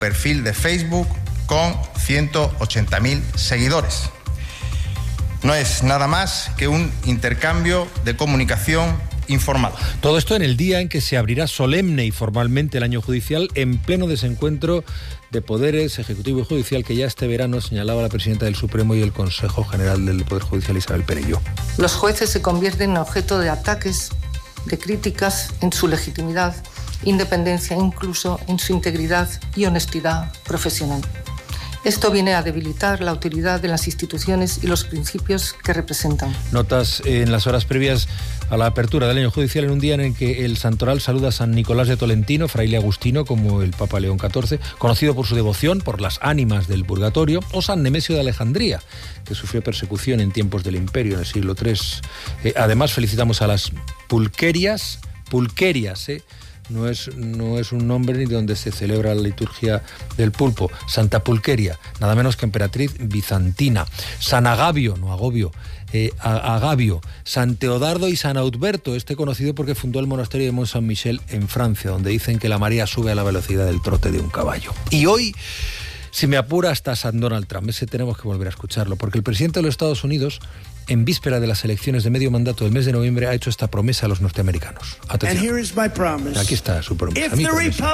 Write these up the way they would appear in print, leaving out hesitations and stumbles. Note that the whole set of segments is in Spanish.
perfil de Facebook con 180.000 seguidores. No es nada más que un intercambio de comunicación informado. Todo esto en el día en que se abrirá solemne y formalmente el año judicial, en pleno desencuentro de poderes ejecutivo y judicial que ya este verano señalaba la presidenta del Supremo y el Consejo General del Poder Judicial, Isabel Perelló. Los jueces se convierten en objeto de ataques, de críticas en su legitimidad, independencia, incluso en su integridad y honestidad profesional. Esto viene a debilitar la autoridad de las instituciones y los principios que representan. Notas en las horas previas a la apertura del año judicial, en un día en el que el santoral saluda a San Nicolás de Tolentino, fraile agustino como el Papa León XIV, conocido por su devoción por las ánimas del purgatorio, o San Nemesio de Alejandría, que sufrió persecución en tiempos del Imperio en el siglo III. Además, felicitamos a las pulquerias, no es un nombre ni donde se celebra la liturgia del pulpo. Santa Pulqueria, nada menos que emperatriz bizantina. San Agabio, no Agobio, Agabio, San Teodardo y San Audberto, conocido porque fundó el monasterio de Mont Saint-Michel en Francia, donde dicen que la marea sube a la velocidad del trote de un caballo. Y hoy, si me apura, hasta San Donald Trump. Ese tenemos que volver a escucharlo, porque el presidente de los Estados Unidos, en víspera de las elecciones de medio mandato del mes de noviembre, ha hecho esta promesa a los norteamericanos. Atención. Aquí está su promesa. Si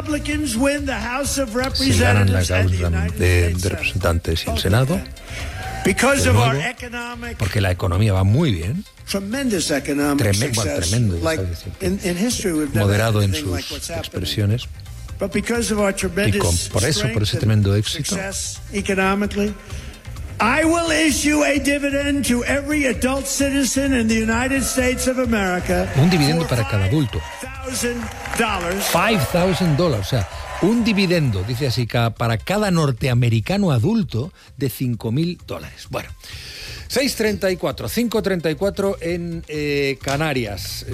ganan la Cámara de Representantes y el Senado, de nuevo, porque la economía va muy bien, tremendo, moderado en sus expresiones, y por ese tremendo éxito, I will issue a dividend to every adult citizen in the United States of America. Un dividendo para cada adulto. $5,000, o sea, un dividendo, dice así, para cada norteamericano adulto de $5,000. Bueno, 6:34, 5:34 en Canarias.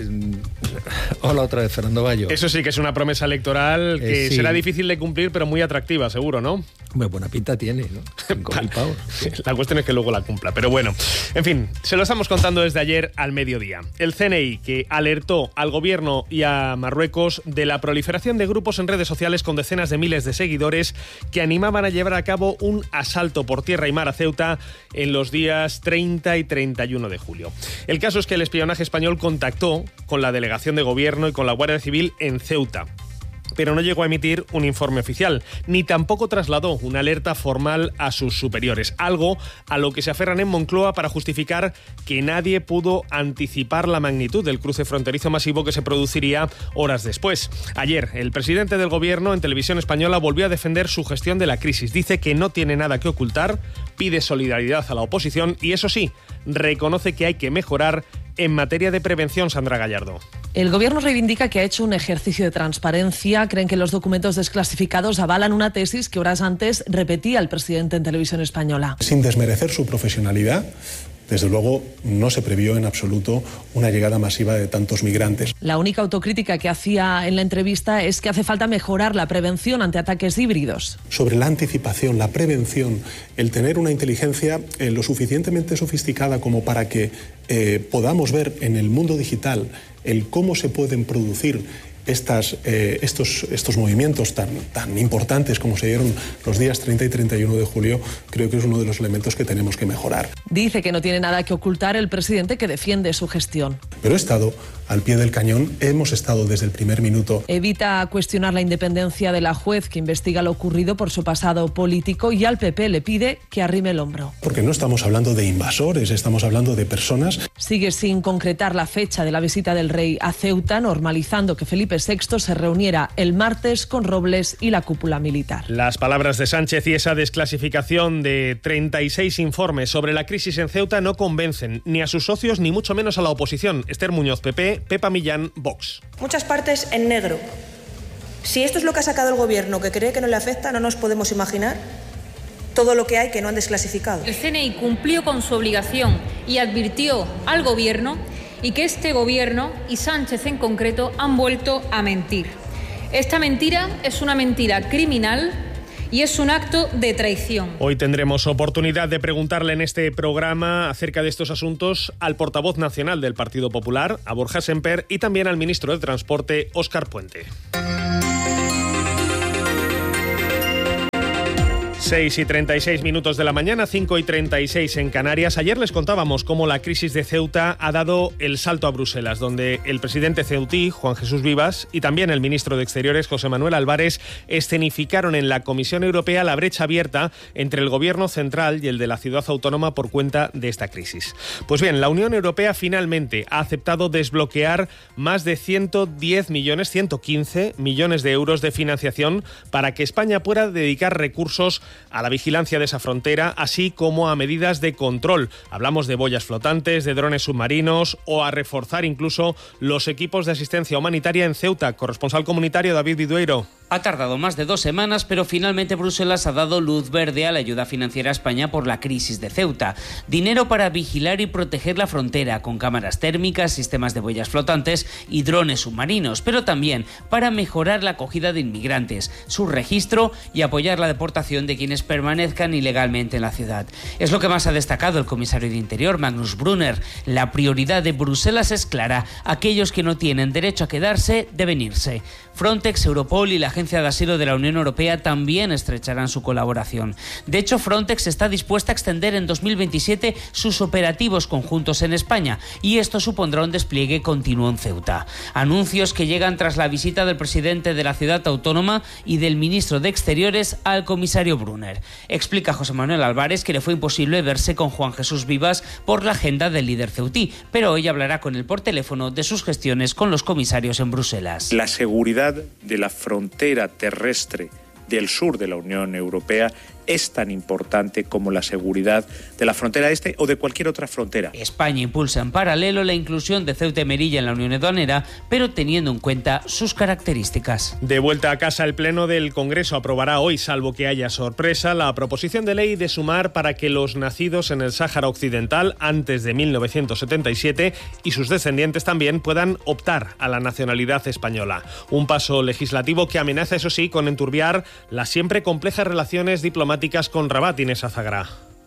Hola otra vez, Fernando Bayo. Eso sí que es una promesa electoral que sí será difícil de cumplir, pero muy atractiva, seguro, ¿no? Muy buena pinta tiene, ¿no? 5.000 pavos. La cuestión es que luego la cumpla, pero bueno. En fin, se lo estamos contando desde ayer al mediodía. El CNI, que alertó al gobierno y a Marruecos de la proliferación de grupos en redes sociales con decenas de miles de seguidores que animaban a llevar a cabo un asalto por tierra y mar a Ceuta en los días 30 y 31 de julio. El caso es que el espionaje español contactó con la delegación de gobierno y con la Guardia Civil en Ceuta, pero no llegó a emitir un informe oficial, ni tampoco trasladó una alerta formal a sus superiores, algo a lo que se aferran en Moncloa para justificar que nadie pudo anticipar la magnitud del cruce fronterizo masivo que se produciría horas después. Ayer, el presidente del gobierno en televisión española volvió a defender su gestión de la crisis. Dice que no tiene nada que ocultar, pide solidaridad a la oposición y, eso sí, reconoce que hay que mejorar en materia de prevención. Sandra Gallardo. El gobierno reivindica que ha hecho un ejercicio de transparencia. Creen que los documentos desclasificados avalan una tesis que horas antes repetía el presidente en televisión española. Sin desmerecer su profesionalidad, desde luego no se previó en absoluto una llegada masiva de tantos migrantes. La única autocrítica que hacía en la entrevista es que hace falta mejorar la prevención ante ataques híbridos. Sobre la anticipación, la prevención, el tener una inteligencia lo suficientemente sofisticada como para que podamos ver en el mundo digital el cómo se pueden producir estos movimientos tan importantes como se dieron los días 30 y 31 de julio, creo que es uno de los elementos que tenemos que mejorar. Dice que no tiene nada que ocultar el presidente, que defiende su gestión. Pero he estado al pie del cañón, hemos estado desde el primer minuto. Evita cuestionar la independencia de la juez que investiga lo ocurrido por su pasado político, y al PP le pide que arrime el hombro. Porque no estamos hablando de invasores, estamos hablando de personas. Sigue sin concretar la fecha de la visita del rey a Ceuta, normalizando que Felipe VI se reuniera el martes con Robles y la cúpula militar. Las palabras de Sánchez y esa desclasificación de 36 informes sobre la crisis en Ceuta no convencen ni a sus socios ni mucho menos a la oposición. Esther Muñoz, PP, Pepa Millán, Vox. Muchas partes en negro. Si esto es lo que ha sacado el gobierno, que cree que no le afecta, no nos podemos imaginar todo lo que hay que no han desclasificado. El CNI cumplió con su obligación y advirtió al gobierno, y que este gobierno y Sánchez en concreto han vuelto a mentir. Esta mentira es una mentira criminal y es un acto de traición. Hoy tendremos oportunidad de preguntarle en este programa acerca de estos asuntos al portavoz nacional del Partido Popular, a Borja Semper, y también al ministro de Transporte, Óscar Puente. 6:36 de la mañana, 5:36 en Canarias. Ayer les contábamos cómo la crisis de Ceuta ha dado el salto a Bruselas, donde el presidente ceutí, Juan Jesús Vivas, y también el ministro de Exteriores, José Manuel Álvarez, escenificaron en la Comisión Europea la brecha abierta entre el gobierno central y el de la ciudad autónoma por cuenta de esta crisis. Pues bien, la Unión Europea finalmente ha aceptado desbloquear más de 115 millones de euros de financiación para que España pueda dedicar recursos a la vigilancia de esa frontera, así como a medidas de control. Hablamos de boyas flotantes, de drones submarinos o a reforzar incluso los equipos de asistencia humanitaria en Ceuta. Corresponsal comunitario David Vidueiro. Ha tardado más de 2 semanas, pero finalmente Bruselas ha dado luz verde a la ayuda financiera a España por la crisis de Ceuta. Dinero para vigilar y proteger la frontera con cámaras térmicas, sistemas de boyas flotantes y drones submarinos, pero también para mejorar la acogida de inmigrantes, su registro y apoyar la deportación de quienes permanezcan ilegalmente en la ciudad. Es lo que más ha destacado el comisario de Interior, Magnus Brunner. La prioridad de Bruselas es clara: aquellos que no tienen derecho a quedarse deben irse. Frontex, Europol y la Agencia de Asilo de la Unión Europea también estrecharán su colaboración. De hecho, Frontex está dispuesta a extender en 2027 sus operativos conjuntos en España, y esto supondrá un despliegue continuo en Ceuta. Anuncios que llegan tras la visita del presidente de la ciudad autónoma y del ministro de Exteriores al comisario Brunner. Explica José Manuel Álvarez que le fue imposible verse con Juan Jesús Vivas por la agenda del líder ceutí, pero hoy hablará con él por teléfono de sus gestiones con los comisarios en Bruselas. La seguridad de la frontera terrestre del sur de la Unión Europea es tan importante como la seguridad de la frontera este o de cualquier otra frontera. España impulsa en paralelo la inclusión de Ceuta y Melilla en la Unión Aduanera, pero teniendo en cuenta sus características. De vuelta a casa, el Pleno del Congreso aprobará hoy, salvo que haya sorpresa, la proposición de ley de sumar para que los nacidos en el Sáhara Occidental antes de 1977 y sus descendientes también puedan optar a la nacionalidad española. Un paso legislativo que amenaza, eso sí, con enturbiar las siempre complejas relaciones diplomáticas con Rabat. Inés Azagra.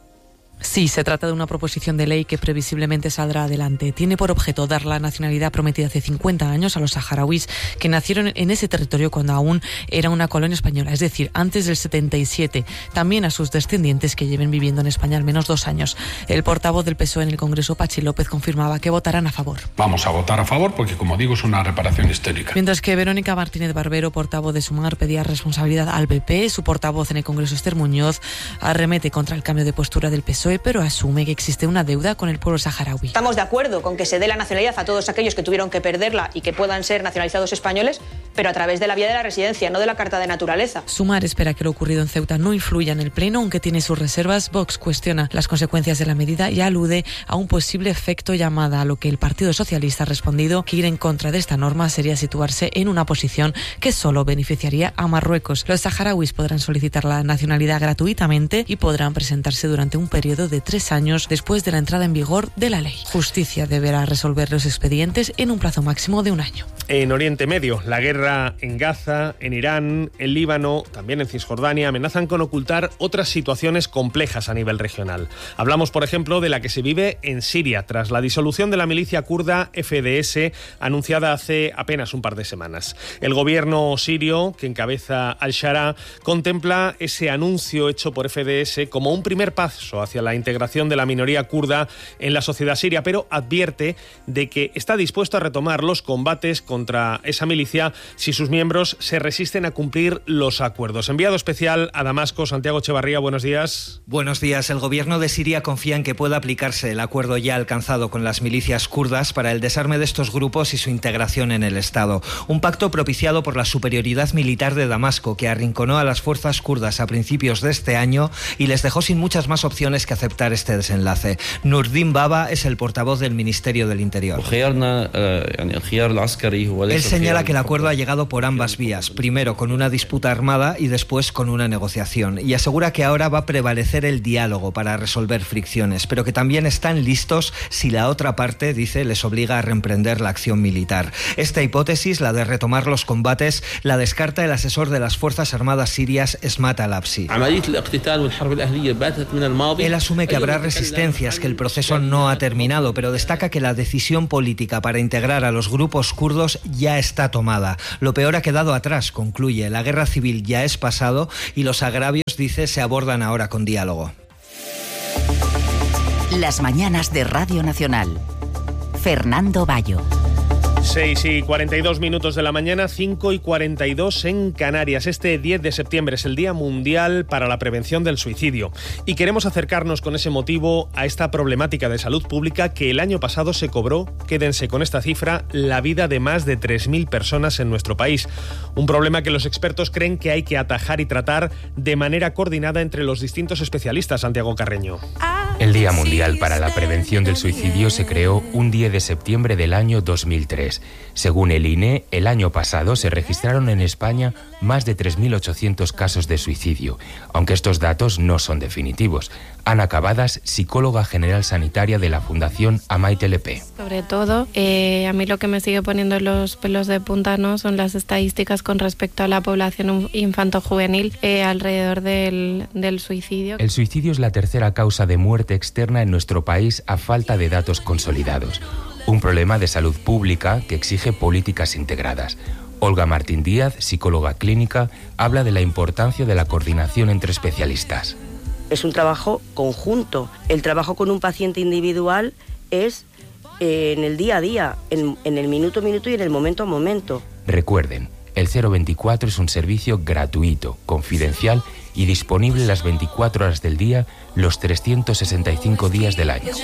Sí, se trata de una proposición de ley que previsiblemente saldrá adelante. Tiene por objeto dar la nacionalidad prometida hace 50 años a los saharauis que nacieron en ese territorio cuando aún era una colonia española, es decir, antes del 77. También a sus descendientes que lleven viviendo en España al menos 2 años. El portavoz del PSOE en el Congreso, Pachi López, confirmaba que votarán a favor. Vamos a votar a favor porque, como digo, es una reparación histórica. Mientras que Verónica Martínez Barbero, portavoz de Sumar, pedía responsabilidad al PP, su portavoz en el Congreso, Esther Muñoz, arremete contra el cambio de postura del PSOE, pero asume que existe una deuda con el pueblo saharaui. Estamos de acuerdo con que se dé la nacionalidad a todos aquellos que tuvieron que perderla y que puedan ser nacionalizados españoles, pero a través de la vía de la residencia, no de la carta de naturaleza. Sumar espera que lo ocurrido en Ceuta no influya en el Pleno, aunque tiene sus reservas. Vox cuestiona las consecuencias de la medida y alude a un posible efecto llamada, a lo que el Partido Socialista ha respondido que ir en contra de esta norma sería situarse en una posición que solo beneficiaría a Marruecos. Los saharauis podrán solicitar la nacionalidad gratuitamente y podrán presentarse durante un periodo de 3 años después de la entrada en vigor de la ley. Justicia deberá resolver los expedientes en un plazo máximo de 1 año. En Oriente Medio, la guerra en Gaza, en Irán, en Líbano, también en Cisjordania, amenazan con ocultar otras situaciones complejas a nivel regional. Hablamos, por ejemplo, de la que se vive en Siria, tras la disolución de la milicia kurda FDS, anunciada hace apenas un par de semanas. El gobierno sirio, que encabeza al-Shara, contempla ese anuncio hecho por FDS como un primer paso hacia la integración de la minoría kurda en la sociedad siria, pero advierte de que está dispuesto a retomar los combates contra esa milicia si sus miembros se resisten a cumplir los acuerdos. Enviado especial a Damasco, Santiago Echevarría, buenos días. Buenos días. El gobierno de Siria confía en que pueda aplicarse el acuerdo ya alcanzado con las milicias kurdas para el desarme de estos grupos y su integración en el Estado. Un pacto propiciado por la superioridad militar de Damasco, que arrinconó a las fuerzas kurdas a principios de este año y les dejó sin muchas más opciones que aceptar este desenlace. Nurdin Baba es el portavoz del Ministerio del Interior. Él señala que el acuerdo ha llegado por ambas vías, primero con una disputa armada y después con una negociación, y asegura que ahora va a prevalecer el diálogo para resolver fricciones, pero que también están listos si la otra parte, dice, les obliga a reemprender la acción militar. Esta hipótesis, la de retomar los combates, la descarta el asesor de las Fuerzas Armadas sirias, Esmat al-Absi. Él asume que habrá resistencias, que el proceso no ha terminado, pero destaca que la decisión política para integrar a los grupos kurdos ya está tomada. Lo peor ha quedado atrás, concluye. La guerra civil ya es pasado y los agravios, dice, se abordan ahora con diálogo. Las mañanas de Radio Nacional. Fernando Bayo. 6:42 de la mañana, 5:42 en Canarias. Este 10 de septiembre es el Día Mundial para la Prevención del Suicidio. Y queremos acercarnos con ese motivo a esta problemática de salud pública que el año pasado se cobró, quédense con esta cifra, la vida de más de 3.000 personas en nuestro país. Un problema que los expertos creen que hay que atajar y tratar de manera coordinada entre los distintos especialistas. Santiago Carreño. El Día Mundial para la Prevención del Suicidio se creó un 10 de septiembre del año 2003. Según el INE, el año pasado se registraron en España más de 3.800 casos de suicidio, aunque estos datos no son definitivos. Ana Cabadas, psicóloga general sanitaria de la Fundación Amaite Lepé. Sobre todo, a mí lo que me sigue poniendo los pelos de punta, ¿no?, son las estadísticas con respecto a la población infanto-juvenil alrededor del suicidio. El suicidio es la tercera causa de muerte externa en nuestro país a falta de datos consolidados. Un problema de salud pública que exige políticas integradas. Olga Martín Díaz, psicóloga clínica, habla de la importancia de la coordinación entre especialistas. Es un trabajo conjunto. El trabajo con un paciente individual es en el día a día, en el minuto a minuto y en el momento a momento. Recuerden, el 024 es un servicio gratuito, confidencial y disponible las 24 horas del día, los 365 días del año.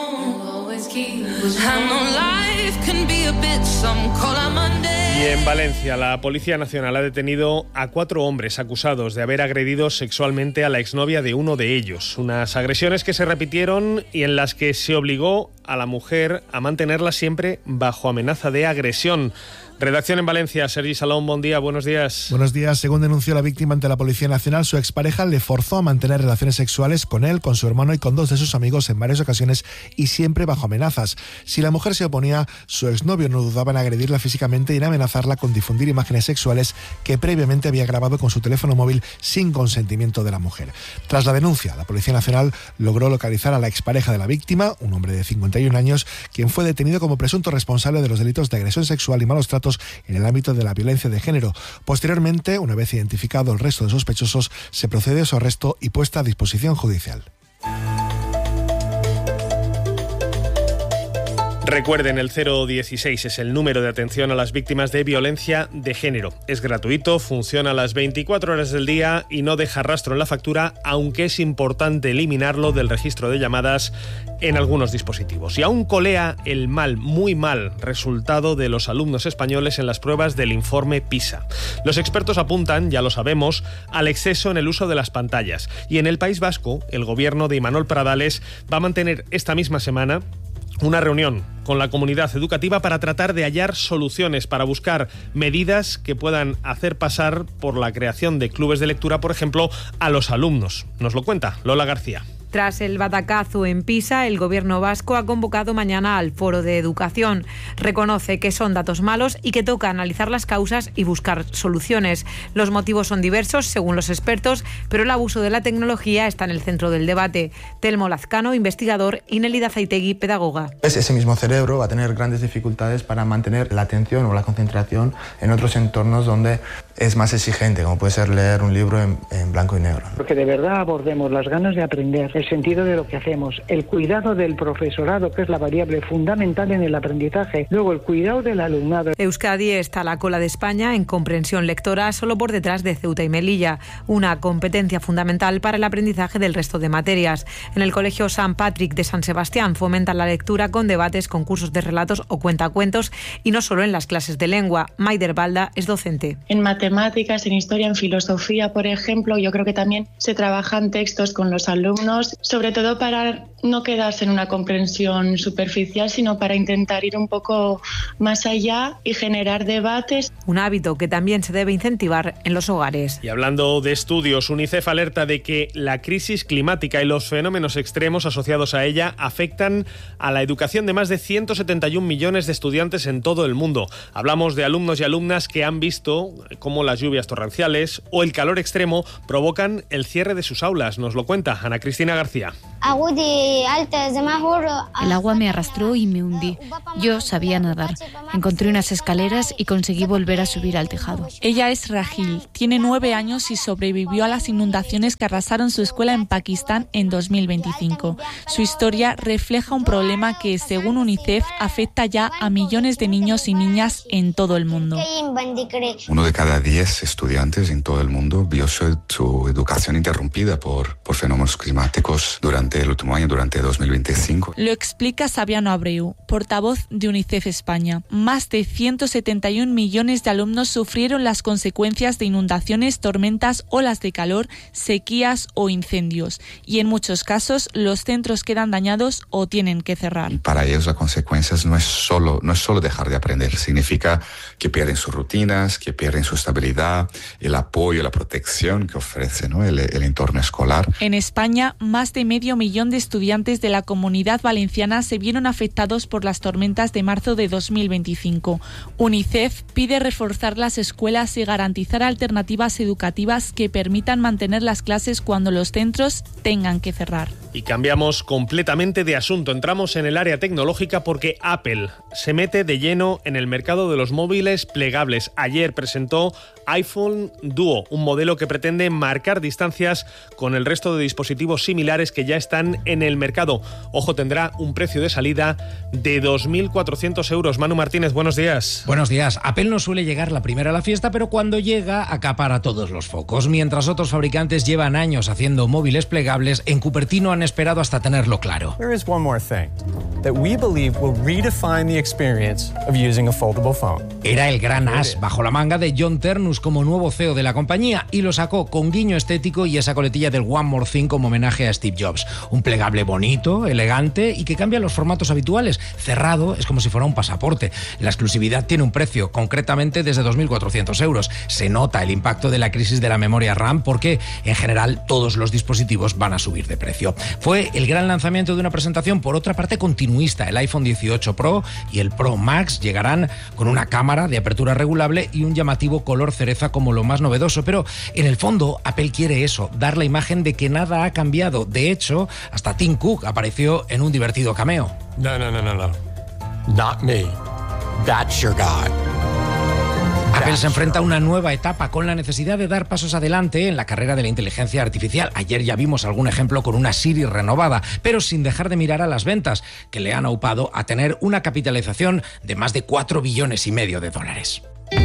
Y en Valencia, la Policía Nacional ha detenido a 4 hombres acusados de haber agredido sexualmente a la exnovia de uno de ellos. Unas agresiones que se repitieron y en las que se obligó a la mujer a mantenerla siempre bajo amenaza de agresión. Redacción en Valencia, Sergi Salón, buen día, buenos días. Buenos días. Según denunció la víctima ante la Policía Nacional, su expareja le forzó a mantener relaciones sexuales con él, con su hermano y con 2 de sus amigos en varias ocasiones y siempre bajo amenazas. Si la mujer se oponía, su exnovio no dudaba en agredirla físicamente y en amenazarla con difundir imágenes sexuales que previamente había grabado con su teléfono móvil sin consentimiento de la mujer. Tras la denuncia, la Policía Nacional logró localizar a la expareja de la víctima, un hombre de 51 años, quien fue detenido como presunto responsable de los delitos de agresión sexual y malos tratos en el ámbito de la violencia de género. Posteriormente, una vez identificado el resto de sospechosos, se procede a su arresto y puesta a disposición judicial. Recuerden, el 016 es el número de atención a las víctimas de violencia de género. Es gratuito, funciona a las 24 horas del día y no deja rastro en la factura, aunque es importante eliminarlo del registro de llamadas en algunos dispositivos. Y aún colea el muy mal resultado de los alumnos españoles en las pruebas del informe PISA. Los expertos apuntan, ya lo sabemos, al exceso en el uso de las pantallas. Y en el País Vasco, el gobierno de Imanol Pradales va a mantener esta misma semana una reunión con la comunidad educativa para tratar de hallar soluciones, para buscar medidas que puedan hacer pasar por la creación de clubes de lectura, por ejemplo, a los alumnos. Nos lo cuenta Lola García. Tras el batacazo en Pisa, el gobierno vasco ha convocado mañana al Foro de Educación. Reconoce que son datos malos y que toca analizar las causas y buscar soluciones. Los motivos son diversos, según los expertos, pero el abuso de la tecnología está en el centro del debate. Telmo Lazcano, investigador, y Nelida Zaitegui, pedagoga. Ese mismo cerebro va a tener grandes dificultades para mantener la atención o la concentración en otros entornos donde es más exigente, como puede ser leer un libro en blanco y negro. Porque de verdad abordemos las ganas de aprender, el sentido de lo que hacemos, el cuidado del profesorado, que es la variable fundamental en el aprendizaje, luego el cuidado del alumnado. Euskadi está a la cola de España en comprensión lectora, solo por detrás de Ceuta y Melilla, una competencia fundamental para el aprendizaje del resto de materias. En el Colegio San Patrick de San Sebastián fomentan la lectura con debates, concursos de relatos o cuentacuentos, y no solo en las clases de lengua. Maider Balda es docente. En matemáticas, en historia, en filosofía, por ejemplo, yo creo que también se trabajan textos con los alumnos, sobre todo para no quedarse en una comprensión superficial, sino para intentar ir un poco más allá y generar debates. Un hábito que también se debe incentivar en los hogares. Y hablando de estudios, UNICEF alerta de que la crisis climática y los fenómenos extremos asociados a ella afectan a la educación de más de 171 millones de estudiantes en todo el mundo. Hablamos de alumnos y alumnas que han visto cómo como las lluvias torrenciales o el calor extremo provocan el cierre de sus aulas. Nos lo cuenta Ana Cristina García. El agua me arrastró y me hundí. Yo sabía nadar. Encontré unas escaleras y conseguí volver a subir al tejado. Ella es Rahil, tiene 9 años y sobrevivió a las inundaciones que arrasaron su escuela en Pakistán en 2025. Su historia refleja un problema que, según UNICEF, afecta ya a millones de niños y niñas en todo el mundo. 1 de cada 10 estudiantes en todo el mundo vio su educación interrumpida por fenómenos climáticos durante el último año, durante 2025. Lo explica Sabiano Abreu, portavoz de UNICEF España. Más de 171 millones de alumnos sufrieron las consecuencias de inundaciones, tormentas, olas de calor, sequías o incendios. Y en muchos casos los centros quedan dañados o tienen que cerrar. Para ellos las consecuencias no es solo dejar de aprender, significa que pierden sus rutinas, que pierden su estabilidad, el apoyo, la protección que ofrece, ¿no?, el entorno escolar. En España, más de medio millón de estudiantes de la Comunidad Valenciana se vieron afectados por las tormentas de marzo de 2025. UNICEF pide reforzar las escuelas y garantizar alternativas educativas que permitan mantener las clases cuando los centros tengan que cerrar. Y cambiamos completamente de asunto. Entramos en el área tecnológica porque Apple se mete de lleno en el mercado de los móviles plegables. Ayer presentó iPhone Duo, un modelo que pretende marcar distancias con el resto de dispositivos similares que ya están en el mercado. Ojo, tendrá un precio de salida de 2.400 euros. Manu Martínez, buenos días. Buenos días. Apple no suele llegar la primera a la fiesta, pero cuando llega acapara todos los focos. Mientras otros fabricantes llevan años haciendo móviles plegables, en Cupertino han esperado hasta tenerlo claro. There is one more thing that we believe will redefine the experience of using a foldable phone. Era el gran as bajo la manga de John Ternus como nuevo CEO de la compañía y lo sacó con guiño estético y esa coletilla del One More Thing como homenaje a Steve Jobs. Un plegable bonito, elegante y que cambia los formatos habituales. Cerrado es como si fuera un pasaporte. La exclusividad tiene un precio, concretamente desde 2.400 euros. Se nota el impacto de la crisis de la memoria RAM porque, en general, todos los dispositivos van a subir de precio. Fue el gran lanzamiento de una presentación, por otra parte, continuista. El iPhone 18 Pro y el Pro Max llegarán con una cámara de apertura regulable y un llamativo color cereza como lo más novedoso. Pero, en el fondo, Apple quiere eso, dar la imagen de que nada ha cambiado. De hecho, hasta Tim Cook apareció en un divertido cameo. No. Not me. That's your guy. Apple se enfrenta a una nueva etapa con la necesidad de dar pasos adelante en la carrera de la inteligencia artificial. Ayer ya vimos algún ejemplo con una Siri renovada, pero sin dejar de mirar a las ventas, que le han aupado a tener una capitalización de más de 4,5 billones de dólares.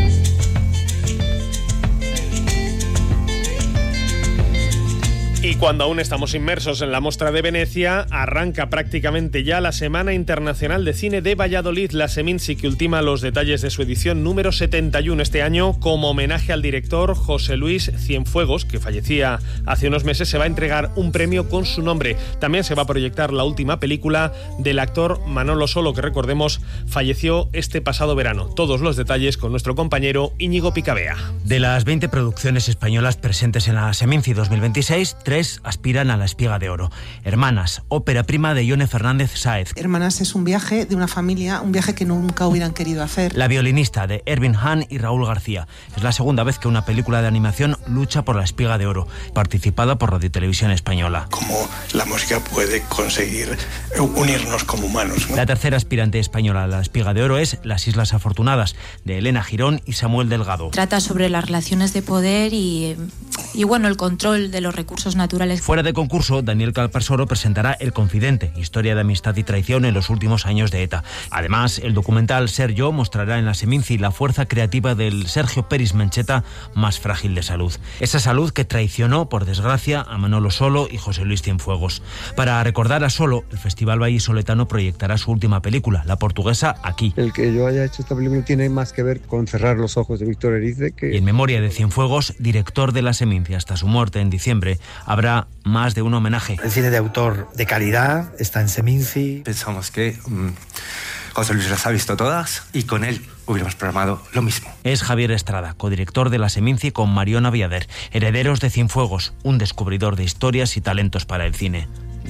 Y cuando aún estamos inmersos en la Mostra de Venecia, arranca prácticamente ya la Semana Internacional de Cine de Valladolid, la Seminci, que ultima los detalles de su edición número 71 este año. Como homenaje al director José Luis Cienfuegos, que fallecía hace unos meses, se va a entregar un premio con su nombre. También se va a proyectar la última película del actor Manolo Solo, que recordemos falleció este pasado verano. Todos los detalles con nuestro compañero Íñigo Picabea. De las 20 producciones españolas presentes en la Seminci 2026, 3 aspiran a la Espiga de Oro. Hermanas, ópera prima de Ione Fernández Sáez. Hermanas es un viaje de una familia, un viaje que nunca hubieran querido hacer. La violinista, de Ervin Hahn y Raúl García. Es la segunda vez que una película de animación lucha por la Espiga de Oro, participada por Radio Televisión Española. Cómo la música puede conseguir unirnos como humanos, ¿no? La tercera aspirante española a la Espiga de Oro es Las Islas Afortunadas, de Elena Girón y Samuel Delgado. Trata sobre las relaciones de poder y bueno, el control de los recursos naturales. Fuera de concurso, Daniel Calparsoro presentará El Confidente, historia de amistad y traición en los últimos años de ETA. Además, el documental Ser Yo mostrará en la Seminci la fuerza creativa del Sergio Peris Mencheta, más frágil de salud. Esa salud que traicionó, por desgracia, a Manolo Solo y José Luis Cienfuegos. Para recordar a Solo, el Festival Vallisoletano proyectará su última película, la portuguesa Aquí. El que yo haya hecho esta película tiene más que ver con Cerrar los ojos de Víctor Erice que... Y en memoria de Cienfuegos, director de la Seminci hasta su muerte en diciembre, habrá más de un homenaje. El cine de autor de calidad está en Seminci. Pensamos que José Luis las ha visto todas y con él hubiéramos programado lo mismo. Es Javier Estrada, codirector de la Seminci con Mariona Viader, herederos de Cienfuegos, un descubridor de historias y talentos para el cine.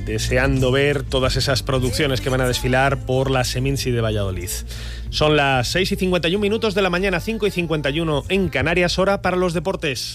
deseando ver todas esas producciones que van a desfilar por la Seminci de Valladolid. Son las 6:51 de la mañana, 5:51 en Canarias, hora para los deportes.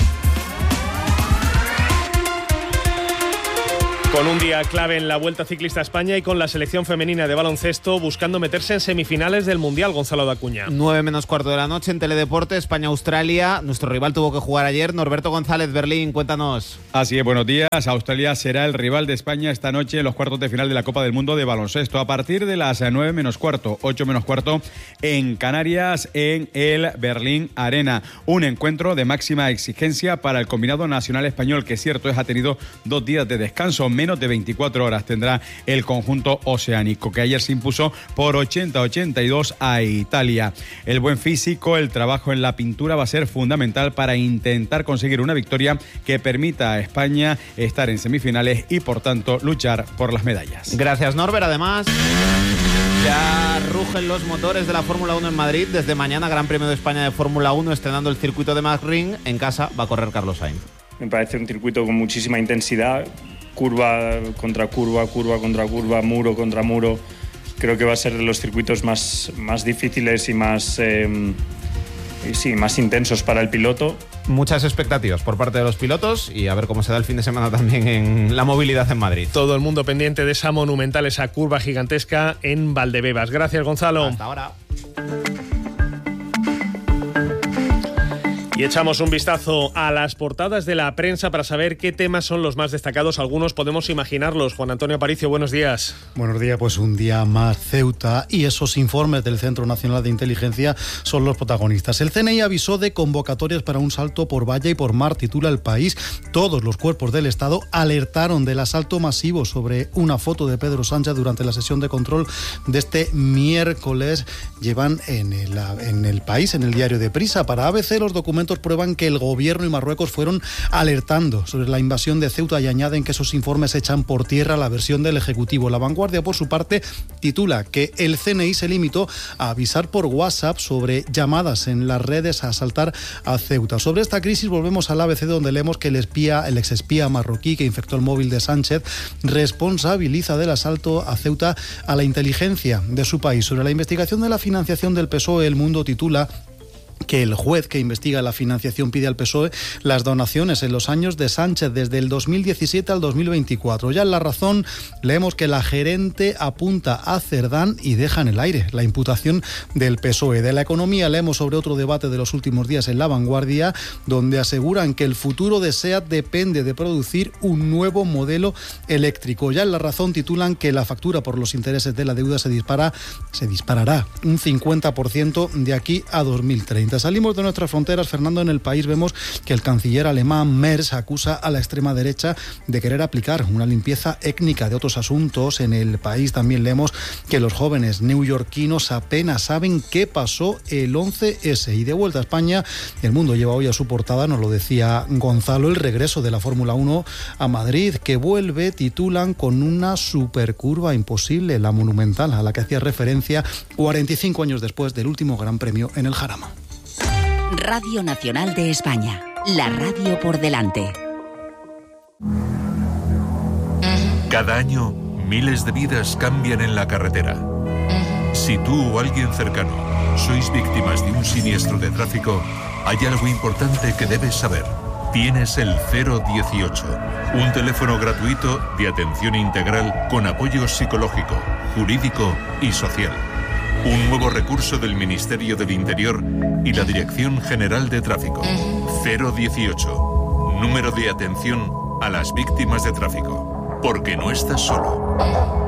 Con un día clave en la Vuelta Ciclista a España y con la selección femenina de baloncesto buscando meterse en semifinales del Mundial, Gonzalo Dacuña. 9:15 de la noche en Teledeporte, España-Australia. Nuestro rival tuvo que jugar ayer. Norberto González, Berlín, cuéntanos. Así es, buenos días. Australia será el rival de España esta noche en los cuartos de final de la Copa del Mundo de baloncesto. A partir de las 9:15, 8:15 en Canarias, en el Berlín Arena. Un encuentro de máxima exigencia para el combinado nacional español, que cierto es ha tenido 2 días de descanso. Menos de 24 horas tendrá el conjunto oceánico, que ayer se impuso por 80-82 a Italia. El buen físico, el trabajo en la pintura va a ser fundamental para intentar conseguir una victoria que permita a España estar en semifinales y, por tanto, luchar por las medallas. Gracias, Norbert. Además, ya rugen los motores de la Fórmula 1 en Madrid. Desde mañana, Gran Premio de España de Fórmula 1, estrenando el circuito de Nürburgring. En casa va a correr Carlos Sainz. Me parece un circuito con muchísima intensidad. Curva contra curva, curva contra curva, muro contra muro. Creo que va a ser de los circuitos más difíciles y más intensos para el piloto. Muchas expectativas por parte de los pilotos y a ver cómo se da el fin de semana también en la movilidad en Madrid. Todo el mundo pendiente de esa monumental, esa curva gigantesca en Valdebebas. Gracias, Gonzalo. Hasta ahora. Y echamos un vistazo a las portadas de la prensa para saber qué temas son los más destacados. Algunos podemos imaginarlos. Juan Antonio Aparicio, buenos días. Buenos días, pues un día más Ceuta y esos informes del Centro Nacional de Inteligencia son los protagonistas. El CNI avisó de convocatorias para un salto por valla y por mar, titula El País. Todos los cuerpos del Estado alertaron del asalto masivo sobre una foto de Pedro Sánchez durante la sesión de control de este miércoles. Llevan en el País, en el diario de Prisa, para ABC, los documentos prueban que el gobierno y Marruecos fueron alertando sobre la invasión de Ceuta y añaden que esos informes echan por tierra la versión del Ejecutivo. La Vanguardia, por su parte, titula que el CNI se limitó a avisar por WhatsApp sobre llamadas en las redes a asaltar a Ceuta. Sobre esta crisis volvemos al ABC, donde leemos que el exespía marroquí que infectó el móvil de Sánchez responsabiliza del asalto a Ceuta a la inteligencia de su país. Sobre la investigación de la financiación del PSOE, El Mundo titula que el juez que investiga la financiación pide al PSOE las donaciones en los años de Sánchez desde el 2017 al 2024. Ya en La Razón leemos que la gerente apunta a Cerdán y deja en el aire la imputación del PSOE. De la economía leemos sobre otro debate de los últimos días en La Vanguardia, donde aseguran que el futuro de SEAT depende de producir un nuevo modelo eléctrico. Ya en La Razón titulan que la factura por los intereses de la deuda se disparará un 50% de aquí a 2030. Salimos de nuestras fronteras, Fernando. En El País vemos que el canciller alemán Merz acusa a la extrema derecha de querer aplicar una limpieza étnica de otros asuntos. En El País también leemos que los jóvenes neoyorquinos apenas saben qué pasó el 11S. Y de vuelta a España, El Mundo lleva hoy a su portada, nos lo decía Gonzalo, el regreso de la Fórmula 1 a Madrid, que vuelve, titulan, con una supercurva imposible, la monumental a la que hacía referencia 45 años después del último Gran Premio en el Jarama. Radio Nacional de España, la radio por delante. Cada año, miles de vidas cambian en la carretera. Si tú o alguien cercano sois víctimas de un siniestro de tráfico, hay algo importante que debes saber. Tienes el 018, un teléfono gratuito de atención integral con apoyo psicológico, jurídico y social. Un nuevo recurso del Ministerio del Interior y la Dirección General de Tráfico. 018, número de atención a las víctimas de tráfico. Porque no estás solo.